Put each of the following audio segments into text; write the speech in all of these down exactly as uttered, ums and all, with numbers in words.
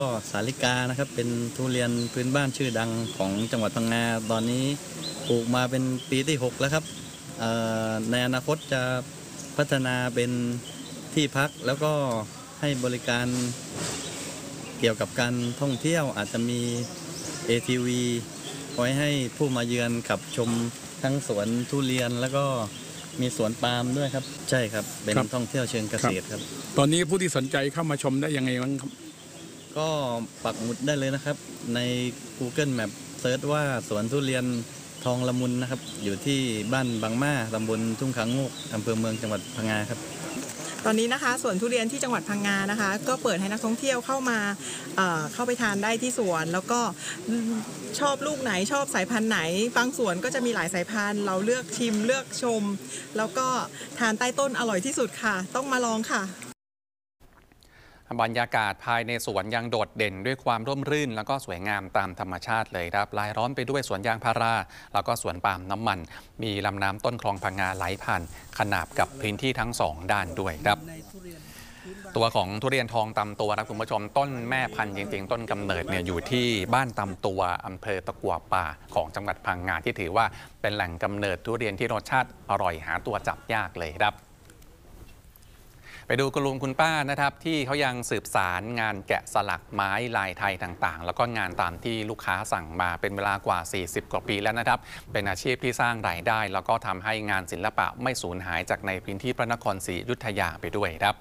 ก็สาลิกานะครับเป็นทุเรียนพื้นบ้านชื่อดังของจังหวัดพังงาตอนนี้ปลูกมาเป็นปีที่หกแล้วครับในอนาคตจะพัฒนาเป็นที่พักแล้วก็ให้บริการเกี่ยวกับการท่องเที่ยวอาจจะมี เอ ที วี ไว้ให้ผู้มาเยือนขับชมทั้งสวนทุเรียนแล้วก็มีสวนปาล์มด้วยครับใช่ครับเป็นท่องเที่ยวเชิงเกษตรครับตอนนี้ผู้ที่สนใจเข้ามาชมได้ยังไงบ้างครับก็ปักหมุดได้เลยนะครับใน Google Map เซิร์ชว่าสวนทุเรียนทองละมุนนะครับอยู่ที่บ้านบางม่าตำบลทุ่งขังโงกอำเภอเมืองจังหวัดพังงาครับตอนนี้นะคะสวนทุเรียนที่จังหวัดพังงานะคะก็เปิดให้นักท่องเที่ยวเข้ามาเอ่อเข้าไปทานได้ที่สวนแล้วก็ชอบลูกไหนชอบสายพันธุ์ไหนบางสวนก็จะมีหลายสายพันธุ์เราเลือกชิมเลือกชมแล้วก็ทานใต้ต้นอร่อยที่สุดค่ะต้องมาลองค่ะบรรยากาศภายในสวนยังโดดเด่นด้วยความร่มรื่นแล้วก็สวยงามตามธรรมชาติเลยครับรายล้อมไปด้วยสวนยางพาราแล้วก็สวนปาล์มน้ำมันมีลำน้ำต้นคลองพังงาไหลผ่านขนาบกับพื้นที่ทั้งสองด้านด้วยครับตัวของทุเรียนทองตำตัวครับคุณผู้ชมต้นแม่พันธุ์จริงๆต้นกำเนิดเนี่ยอยู่ที่บ้านตำตัวอำเภอตะกั่วป่าของจังหวัดพังงาที่ถือว่าเป็นแหล่งกำเนิดทุเรียนที่รสชาติอร่อยหาตัวจับยากเลยครับไปดูคุณลุงคุณป้านะครับที่เขายังสืบสารงานแกะสลักไม้ลายไทยต่างๆแล้วก็งานตามที่ลูกค้าสั่งมาเป็นเวลากว่าสี่สิบกว่าปีแล้วนะครับเป็นอาชีพที่สร้างรายได้แล้วก็ทำให้งานศิลปะไม่สูญหายจากในพื้นที่พระนครศรีอยุธยาไปด้วยครับ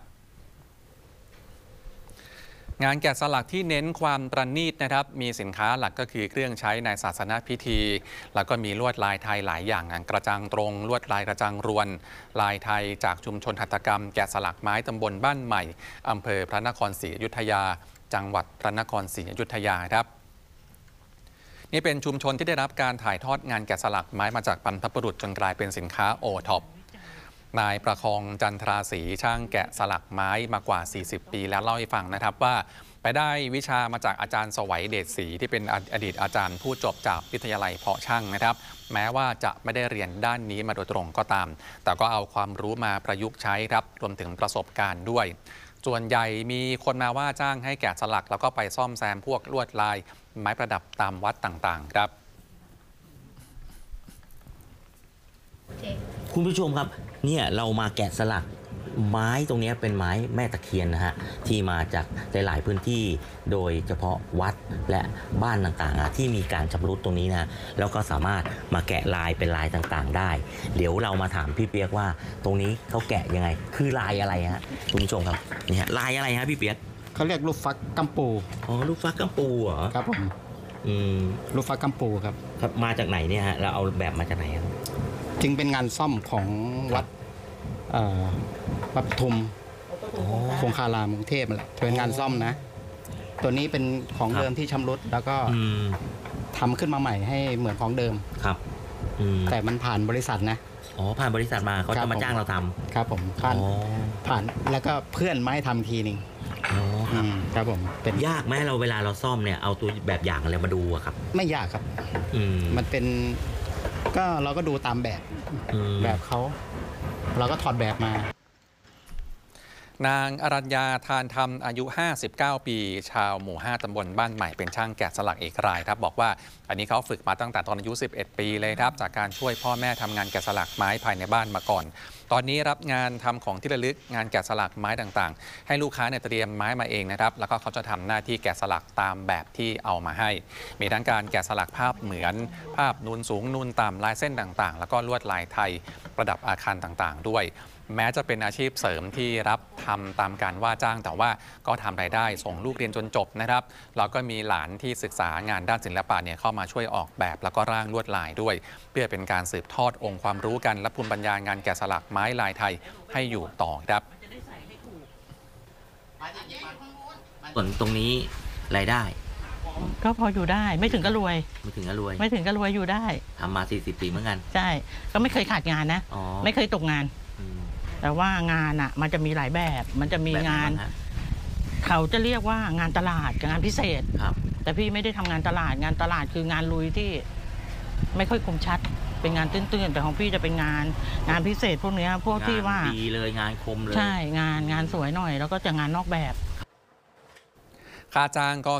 งานแกะสลักที่เน้นความประณีตนะครับมีสินค้าหลักก็คือเครื่องใช้ในศาสนพิธีแล้วก็มีลวดลายไทยหลายอย่างงานกระจังตรงลวดลายกระจังรวนลายไทยจากชุมชนหัตถกรรมแกะสลักไม้ตำบลบ้านใหม่อำเภอพระนครศรีอยุธยาจังหวัดพระนครศรีอยุธยาครับนี่เป็นชุมชนที่ได้รับการถ่ายทอดงานแกะสลักไม้มาจากบรรพบุรุษจนกลายเป็นสินค้าโอท็อปนายประคองจันทราศรีช่างแกะสลักไม้มากว่าสี่สิบปีแล้วเล่าให้ฟังนะครับว่าไปได้วิชามาจากอาจารย์สวัยเดชศรีที่เป็นอดีตอาจารย์ผู้จบจากวิทยาลัยเพาะช่างนะครับแม้ว่าจะไม่ได้เรียนด้านนี้มาโดยตรงก็ตามแต่ก็เอาความรู้มาประยุกต์ใช้ครับรวมถึงประสบการณ์ด้วยส่วนใหญ่มีคนมาว่าจ้างให้แกะสลักแล้วก็ไปซ่อมแซมพวกลวดลายไม้ประดับตามวัดต่างๆครับคุณผู้ชมครับเนี่ยเรามาแกะสลักไม้ตรงนี้เป็นไม้แม่ตะเคียนนะฮะที่มาจากหลายๆพื้นที่โดยเฉพาะวัดและบ้านต่างๆที่มีการชำรุดตรงนี้นะแล้วก็สามารถมาแกะลายเป็นลายต่างๆได้เดี๋ยวเรามาถามพี่เปียกว่าตรงนี้เขาแกะยังไงคือลายอะไรฮะคุณผู้ชมครับเนี่ยลายอะไรฮะพี่เปียกเขาเรียกลูกฟักกัมปูอ๋อลูกฟักกัมปูเหรอครับผมอืมลูกฟักกัมปูครับครับมาจากไหนเนี่ยฮะเราเอาแบบมาจากไหนครับจึงเป็นงานซ่อมของวัดวัดปทุมคงคารามกรุงเทพแหละเป็นงานซ่อมนะตัวนี้เป็นของเดิมที่ชำรุดแล้วก็ทำขึ้นมาใหม่ให้เหมือนของเดิมครับแต่มันผ่านบริษัทนะอ๋อผ่านบริษัทมาเขาจะมาจ้างเราทำครับผมผ่านผ่านแล้วก็เพื่อนมาให้ทำทีนึงครับผมเป็นยากไหมเราเวลาเราซ่อมเนี่ยเอาตัวแบบอย่างอะไรมาดูครับไม่ยากครับมันเป็นก็เราก็ดูตามแบบแบบเขาเราก็ถอดแบบมานางอรัญญาทานธรรมอายุห้าสิบเก้าปีชาวหมู่ห้าตำบลบ้านใหม่เป็นช่างแกะสลักเอกรายครับบอกว่าอันนี้เขาฝึกมาตั้งแต่ตอนอายุสิบเอ็ดปีเลยครับจากการช่วยพ่อแม่ทำงานแกะสลักไม้ภายในบ้านมาก่อนตอนนี้รับงานทำของที่ระลึกงานแกะสลักไม้ต่างๆให้ลูกค้าเนี่ยเตรียมไม้มาเองนะครับแล้วก็เขาจะทำหน้าที่แกะสลักตามแบบที่เอามาให้มีทั้งการแกะสลักภาพเหมือนภาพนูนสูงนูนต่ำลายเส้นต่างๆแล้วก็ลวดลายไทยประดับอาคารต่างๆด้วยแม้จะเป็นอาชีพเสริมที่รับทำตามการว่าจ้างแต่ว่าก็ทำรายได้ส่งลูกเรียนจนจบนะครับแล้วก็มีหลานที่ศึกษางานด้านศิลปะเนี่ยเข้ามาช่วยออกแบบแล้วก็ร่างลวดลายด้วยเพื่อเป็นการสืบทอดองค์ความรู้กันและภูมิปัญญางานแกะสลักไม้ลายไทยให้อยู่ต่อครับส่วนตรงนี้รายได้ก็พออยู่ได้ไม่ถึงก็รวยไม่ถึงก็รวยไม่ถึงก็รวยอยู่ได้ทำมาสี่สิบปีเหมือนกันใช่ก็ไม่เคยขาดงานนะไม่เคยตกงานแต่ว่างานอ่ะมันจะมีหลายแบบมันจะมีงานเขาจะเรียกว่างานตลาดกับงานพิเศษครับแต่พี่ไม่ได้ทำงานตลาดงานตลาดคืองานลุยที่ไม่ค่อยคมชัดเป็นงานตื้นๆแต่ของพี่จะเป็นงานงานพิเศษพวกนี้พวกที่ว่าดีเลยงานคมเลยใช่งานงานสวยหน่อยแล้วก็จะงานนอกแบบค่าจ้างก็